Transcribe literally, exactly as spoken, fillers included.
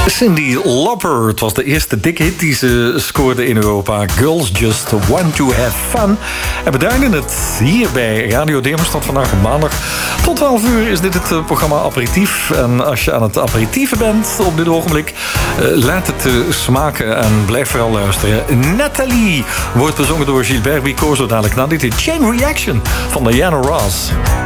Cyndi Lauper. Het was de eerste dikke hit die ze scoorde in Europa. Girls Just Want To Have Fun. En we duiden het hier bij Radio Demerstad vandaag op maandag. Tot twaalf uur is dit het programma Aperitief. En als je aan het aperitieven bent op dit ogenblik, uh, laat het uh, smaken en blijf vooral luisteren. Nathalie wordt bezongen door Gilbert Bicot. Zo dadelijk na dit Chain Reaction van Diana Ross.